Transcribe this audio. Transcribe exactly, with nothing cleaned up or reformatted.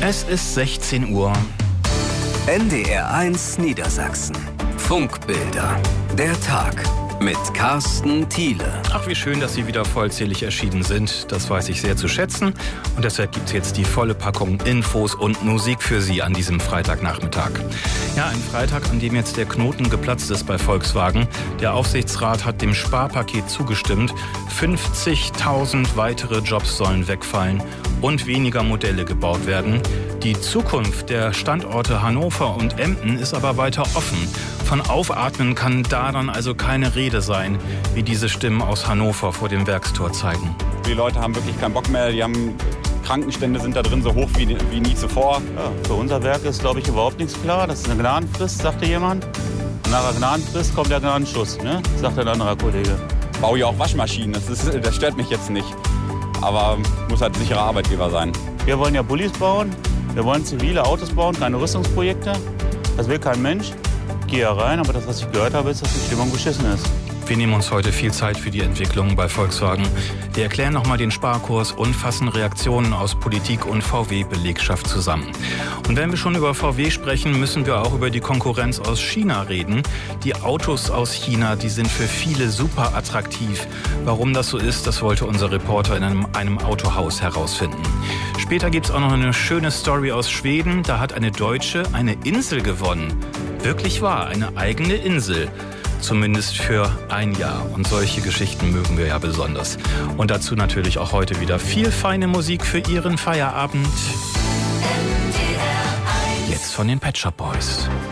Es ist sechzehn Uhr. N D R eins Niedersachsen. Funkbilder. Der Tag mit Carsten Thiele. Ach, wie schön, dass Sie wieder vollzählig erschienen sind. Das weiß ich sehr zu schätzen. Und deshalb gibt es jetzt die volle Packung Infos und Musik für Sie an diesem Freitagnachmittag. Ja, ein Freitag, an dem jetzt der Knoten geplatzt ist bei Volkswagen. Der Aufsichtsrat hat dem Sparpaket zugestimmt. fünfzigtausend weitere Jobs sollen wegfallen und weniger Modelle gebaut werden. Die Zukunft der Standorte Hannover und Emden ist aber weiter offen. Von Aufatmen kann daran also keine Rede sein, wie diese Stimmen aus Hannover vor dem Werkstor zeigen. Die Leute haben wirklich keinen Bock mehr, die haben Krankenstände sind da drin so hoch wie, wie nie zuvor. Ja, für unser Werk ist, glaube ich, überhaupt nichts klar. Das ist eine Gnadenfrist, sagte jemand. Und nach der Gnadenfrist kommt der Gnadenschuss, ne? Sagt ein anderer Kollege. Ich baue ja auch Waschmaschinen, das, ist, das stört mich jetzt nicht. Aber muss halt ein sicherer Arbeitgeber sein. Wir wollen ja Bullis bauen, wir wollen zivile Autos bauen, keine Rüstungsprojekte. Das will kein Mensch. Ich gehe ja rein, aber das, was ich gehört habe, ist, dass die Stimmung beschissen ist. Wir nehmen uns heute viel Zeit für die Entwicklung bei Volkswagen. Wir erklären nochmal den Sparkurs und fassen Reaktionen aus Politik und V W-Belegschaft zusammen. Und wenn wir schon über V W sprechen, müssen wir auch über die Konkurrenz aus China reden. Die Autos aus China, die sind für viele super attraktiv. Warum das so ist, das wollte unser Reporter in einem, einem Autohaus herausfinden. Später gibt es auch noch eine schöne Story aus Schweden. Da hat eine Deutsche eine Insel gewonnen. Wirklich wahr, eine eigene Insel. Zumindest für ein Jahr. Und solche Geschichten mögen wir ja besonders. Und dazu natürlich auch heute wieder viel feine Musik für Ihren Feierabend. Jetzt von den Pet Shop Boys.